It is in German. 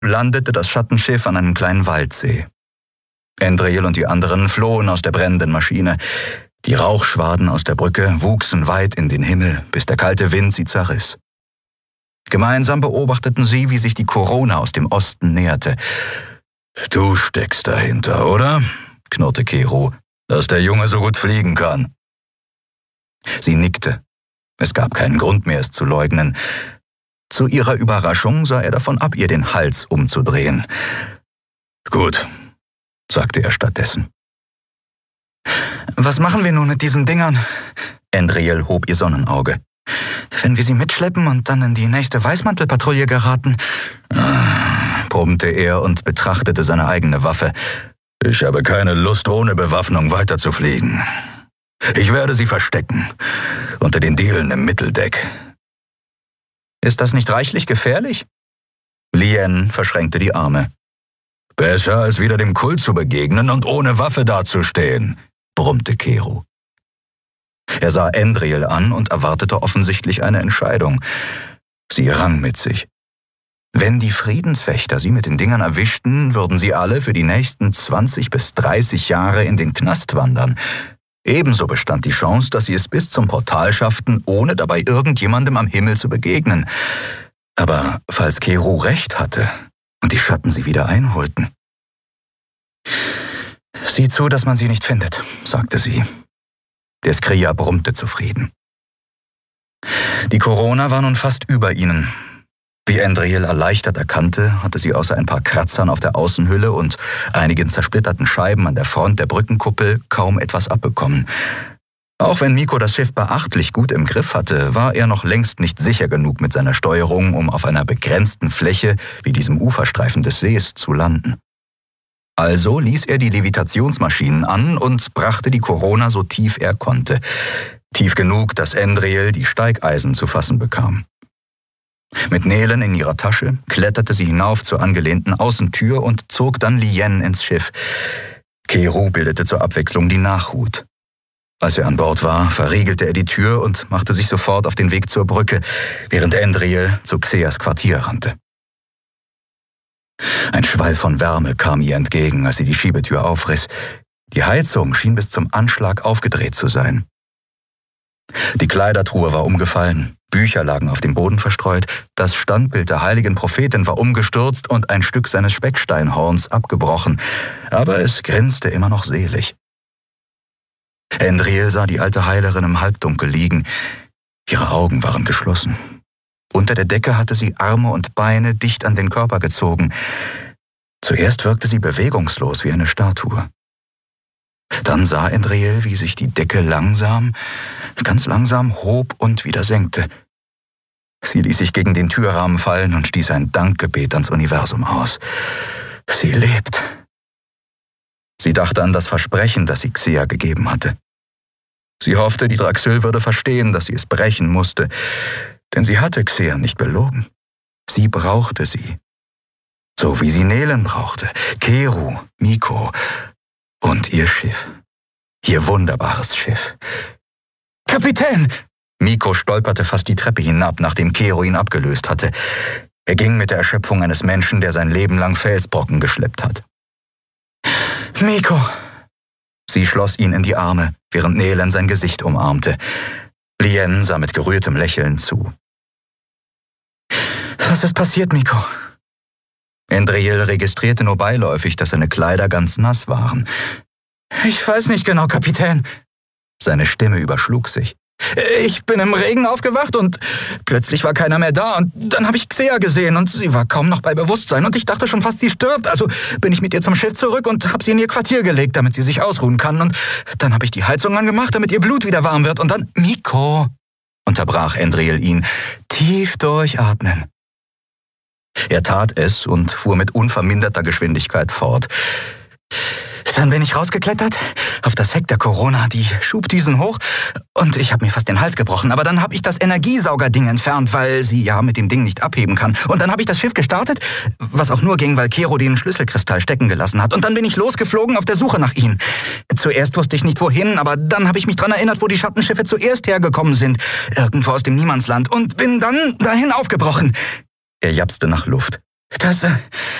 landete das Schattenschiff an einem kleinen Waldsee. Andriel und die anderen flohen aus der brennenden Maschine. Die Rauchschwaden aus der Brücke wuchsen weit in den Himmel, bis der kalte Wind sie zerriss. Gemeinsam beobachteten sie, wie sich die Corona aus dem Osten näherte. »Du steckst dahinter, oder?« knurrte Kero, »dass der Junge so gut fliegen kann.« Sie nickte. Es gab keinen Grund mehr, es zu leugnen. Zu ihrer Überraschung sah er davon ab, ihr den Hals umzudrehen. »Gut«, sagte er stattdessen. »Was machen wir nun mit diesen Dingern?« Andriel hob ihr Sonnenauge. »Wenn wir sie mitschleppen und dann in die nächste Weißmantelpatrouille geraten?« brummte er und betrachtete seine eigene Waffe. »Ich habe keine Lust, ohne Bewaffnung weiterzufliegen. Ich werde sie verstecken, unter den Dielen im Mitteldeck.« »Ist das nicht reichlich gefährlich?« Lien verschränkte die Arme. »Besser, als wieder dem Kult zu begegnen und ohne Waffe dazustehen«, brummte Kero. Er sah Andriel an und erwartete offensichtlich eine Entscheidung. Sie rang mit sich. Wenn die Friedenswächter sie mit den Dingern erwischten, würden sie alle für die nächsten 20 bis 30 Jahre in den Knast wandern. Ebenso bestand die Chance, dass sie es bis zum Portal schafften, ohne dabei irgendjemandem am Himmel zu begegnen. Aber falls Kero recht hatte und die Schatten sie wieder einholten. »Sieh zu, dass man sie nicht findet«, sagte sie. Der Skria brummte zufrieden. Die Corona war nun fast über ihnen. Wie Andriel erleichtert erkannte, hatte sie außer ein paar Kratzern auf der Außenhülle und einigen zersplitterten Scheiben an der Front der Brückenkuppel kaum etwas abbekommen. Auch wenn Miko das Schiff beachtlich gut im Griff hatte, war er noch längst nicht sicher genug mit seiner Steuerung, um auf einer begrenzten Fläche wie diesem Uferstreifen des Sees zu landen. Also ließ er die Levitationsmaschinen an und brachte die Corona so tief er konnte. Tief genug, dass Andriel die Steigeisen zu fassen bekam. Mit Nelen in ihrer Tasche kletterte sie hinauf zur angelehnten Außentür und zog dann Lien ins Schiff. Kero bildete zur Abwechslung die Nachhut. Als er an Bord war, verriegelte er die Tür und machte sich sofort auf den Weg zur Brücke, während Andriel zu Xeas Quartier rannte. Ein Schwall von Wärme kam ihr entgegen, als sie die Schiebetür aufriss. Die Heizung schien bis zum Anschlag aufgedreht zu sein. Die Kleidertruhe war umgefallen, Bücher lagen auf dem Boden verstreut, das Standbild der heiligen Prophetin war umgestürzt und ein Stück seines Specksteinhorns abgebrochen, aber es grinste immer noch selig. Andriel sah die alte Heilerin im Halbdunkel liegen. Ihre Augen waren geschlossen. Unter der Decke hatte sie Arme und Beine dicht an den Körper gezogen. Zuerst wirkte sie bewegungslos wie eine Statue. Dann sah Andriel, wie sich die Decke ganz langsam hob und wieder senkte. Sie ließ sich gegen den Türrahmen fallen und stieß ein Dankgebet ans Universum aus. Sie lebt. Sie dachte an das Versprechen, das sie Xea gegeben hatte. Sie hoffte, die Draxyl würde verstehen, dass sie es brechen musste, denn sie hatte Xea nicht belogen. Sie brauchte sie. So wie sie Nelen brauchte, Kero, Miko und ihr Schiff. Ihr wunderbares Schiff. »Kapitän!« Miko stolperte fast die Treppe hinab, nachdem Kero ihn abgelöst hatte. Er ging mit der Erschöpfung eines Menschen, der sein Leben lang Felsbrocken geschleppt hat. »Miko!« Sie schloss ihn in die Arme, während Nelen sein Gesicht umarmte. Lien sah mit gerührtem Lächeln zu. »Was ist passiert, Miko?« Andriel registrierte nur beiläufig, dass seine Kleider ganz nass waren. »Ich weiß nicht genau, Kapitän.« Seine Stimme überschlug sich. »Ich bin im Regen aufgewacht und plötzlich war keiner mehr da und dann habe ich Xea gesehen und sie war kaum noch bei Bewusstsein und ich dachte schon fast, sie stirbt. Also bin ich mit ihr zum Schiff zurück und habe sie in ihr Quartier gelegt, damit sie sich ausruhen kann und dann habe ich die Heizung angemacht, damit ihr Blut wieder warm wird und dann...« »Miko«, unterbrach Andriel ihn, »tief durchatmen.« Er tat es und fuhr mit unverminderter Geschwindigkeit fort. »Dann bin ich rausgeklettert, auf das Heck der Corona, die Schubdüsen hoch und ich habe mir fast den Hals gebrochen. Aber dann habe ich das Energiesaugerding entfernt, weil sie ja mit dem Ding nicht abheben kann. Und dann habe ich das Schiff gestartet, was auch nur ging, weil Kero den Schlüsselkristall stecken gelassen hat. Und dann bin ich losgeflogen auf der Suche nach ihnen. Zuerst wusste ich nicht wohin, aber dann habe ich mich dran erinnert, wo die Schattenschiffe zuerst hergekommen sind. Irgendwo aus dem Niemandsland und bin dann dahin aufgebrochen.« Er japste nach Luft. Das